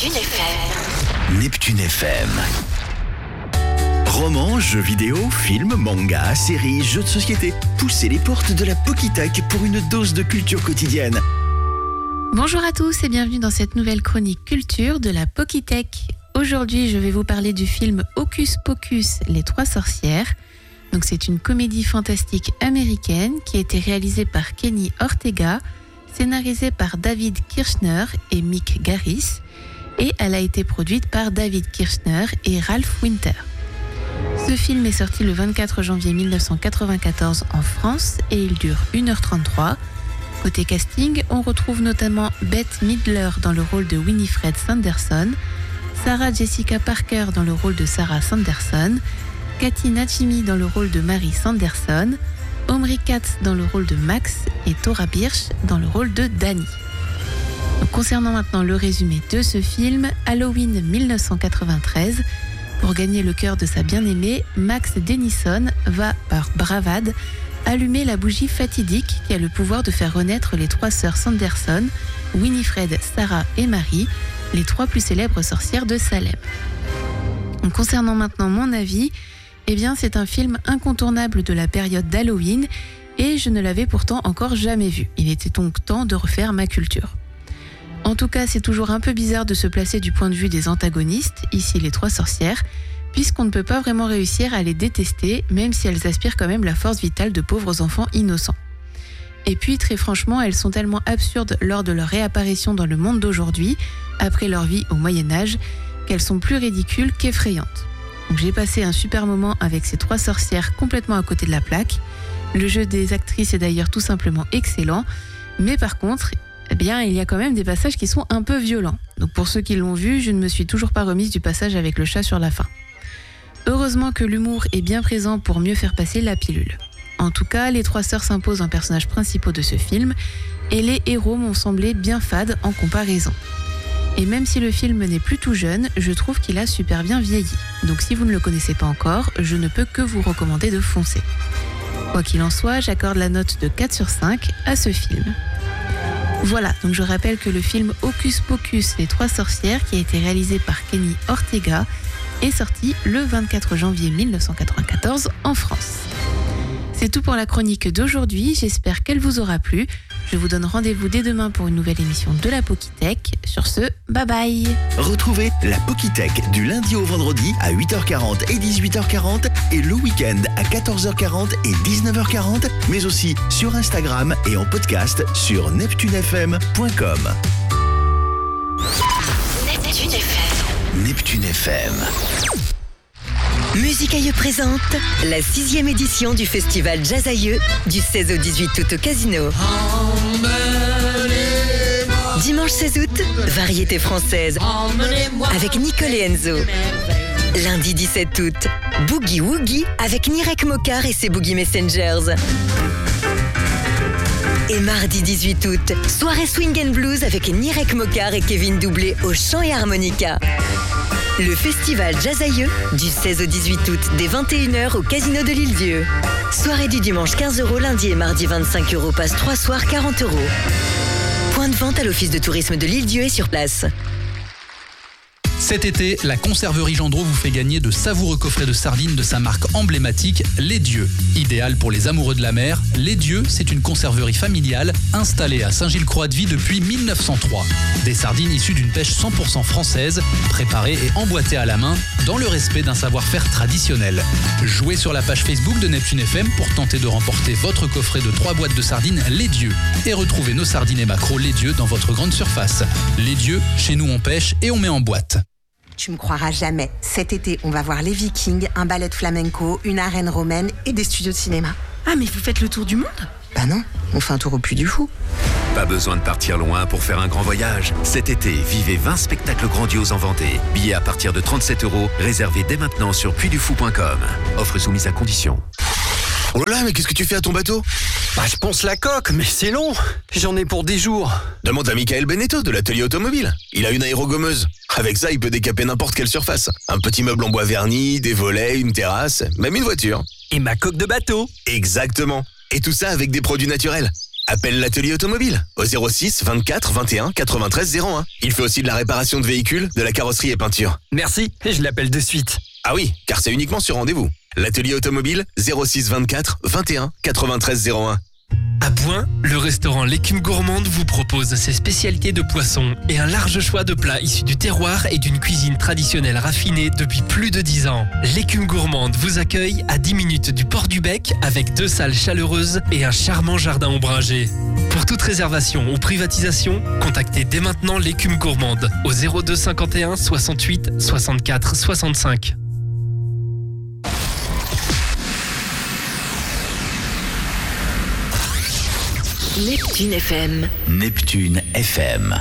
Neptune FM. Neptune FM. Romans, jeux vidéo, films, mangas, séries, jeux de société. Poussez les portes de la Pokitech pour une dose de culture quotidienne. Bonjour à tous et bienvenue dans cette nouvelle chronique culture de la Pokitech. Aujourd'hui, je vais vous parler du film Hocus Pocus, les trois sorcières. Donc, c'est une comédie fantastique américaine qui a été réalisée par Kenny Ortega, scénarisée par David Kirshner et Mick Garris, et elle a été produite par David Kirshner et Ralph Winter. Ce film est sorti le 24 janvier 1994 en France et il dure 1h33. Côté casting, on retrouve notamment Bette Midler dans le rôle de Winifred Sanderson, Sarah Jessica Parker dans le rôle de Sarah Sanderson, Kathy Najimy dans le rôle de Mary Sanderson, Omri Katz dans le rôle de Max et Thora Birch dans le rôle de Danny. Donc, concernant maintenant le résumé de ce film, Halloween 1993, pour gagner le cœur de sa bien-aimée, Max Dennison va, par bravade, allumer la bougie fatidique qui a le pouvoir de faire renaître les trois sœurs Sanderson, Winifred, Sarah et Mary, les trois plus célèbres sorcières de Salem. Donc, concernant maintenant mon avis, eh bien, c'est un film incontournable de la période d'Halloween et je ne l'avais pourtant encore jamais vu. Il était donc temps de refaire ma culture. En tout cas, c'est toujours un peu bizarre de se placer du point de vue des antagonistes, ici les trois sorcières, puisqu'on ne peut pas vraiment réussir à les détester, même si elles aspirent quand même la force vitale de pauvres enfants innocents. Et puis, très franchement, elles sont tellement absurdes lors de leur réapparition dans le monde d'aujourd'hui, après leur vie au Moyen-Âge, qu'elles sont plus ridicules qu'effrayantes. Donc, j'ai passé un super moment avec ces trois sorcières complètement à côté de la plaque. Le jeu des actrices est d'ailleurs tout simplement excellent, mais par contre, eh bien, il y a quand même des passages qui sont un peu violents. Donc pour ceux qui l'ont vu, je ne me suis toujours pas remise du passage avec le chat sur la fin. Heureusement que l'humour est bien présent pour mieux faire passer la pilule. En tout cas, les trois sœurs s'imposent en personnages principaux de ce film, et les héros m'ont semblé bien fades en comparaison. Et même si le film n'est plus tout jeune, je trouve qu'il a super bien vieilli. Donc si vous ne le connaissez pas encore, je ne peux que vous recommander de foncer. Quoi qu'il en soit, j'accorde la note de 4 sur 5 à ce film. Voilà, donc je rappelle que le film Hocus Pocus, les trois sorcières, qui a été réalisé par Kenny Ortega, est sorti le 24 janvier 1994 en France. C'est tout pour la chronique d'aujourd'hui, j'espère qu'elle vous aura plu. Je vous donne rendez-vous dès demain pour une nouvelle émission de la Pokitech. Sur ce, bye bye. Retrouvez la Pokitech du lundi au vendredi à 8h40 et 18h40 et le week-end à 14h40 et 19h40, mais aussi sur Instagram et en podcast sur neptunefm.com. Neptune FM. Neptune FM. Musique Aïeux présente la 6e édition du festival Jazz Aïeux du 16 au 18 août au Casino. Dimanche 16 août, variété française avec Nicole et Enzo. Lundi 17 août, Boogie Woogie avec Nirek Mokar et ses Boogie Messengers. Et mardi 18 août, soirée Swing and Blues avec Nirek Mokar et Kevin Doublé au chant et harmonica. Le festival Jazz Aïeux du 16 au 18 août dès 21h au Casino de l'Île-Dieu. Soirée du dimanche 15€, lundi et mardi 25€, passe 3 soirs 40€. Point de vente à l'office de tourisme de l'Île-Dieu et sur place. Cet été, la conserverie Gendreau vous fait gagner de savoureux coffrets de sardines de sa marque emblématique, Les Dieux. Idéal pour les amoureux de la mer, Les Dieux, c'est une conserverie familiale installée à Saint-Gilles-Croix-de-Vie depuis 1903. Des sardines issues d'une pêche 100% française, préparées et emboîtées à la main, dans le respect d'un savoir-faire traditionnel. Jouez sur la page Facebook de Neptune FM pour tenter de remporter votre coffret de 3 boîtes de sardines Les Dieux. Et retrouvez nos sardines et maquereaux Les Dieux dans votre grande surface. Les Dieux, chez nous on pêche et on met en boîte. Tu me croiras jamais. Cet été, on va voir les Vikings, un ballet de flamenco, une arène romaine et des studios de cinéma. Ah, mais vous faites le tour du monde ? Bah non, on fait un tour au Puy du Fou. Pas besoin de partir loin pour faire un grand voyage. Cet été, vivez 20 spectacles grandioses en Vendée. Billets à partir de 37€, réservés dès maintenant sur puydufou.com. Offre soumise à condition. Oh là là, mais qu'est-ce que tu fais à ton bateau ? Bah, je ponce la coque, mais c'est long. J'en ai pour des jours. Demande à Michael Beneteau de l'atelier automobile. Il a une aérogommeuse. Avec ça, il peut décaper n'importe quelle surface. Un petit meuble en bois verni, des volets, une terrasse, même une voiture. Et ma coque de bateau. Exactement. Et tout ça avec des produits naturels. Appelle l'atelier automobile au 06 24 21 93 01. Il fait aussi de la réparation de véhicules, de la carrosserie et peinture. Merci, je l'appelle de suite. Ah oui, car c'est uniquement sur rendez-vous. L'atelier automobile 06 24 21 93 01. À Bouin, le restaurant L'écume gourmande vous propose ses spécialités de poisson et un large choix de plats issus du terroir et d'une cuisine traditionnelle raffinée depuis plus de 10 ans. L'écume gourmande vous accueille à 10 minutes du port du Bec avec 2 salles chaleureuses et un charmant jardin ombragé. Pour toute réservation ou privatisation, contactez dès maintenant L'écume gourmande au 02 51 68 64 65. Neptune FM. Neptune FM.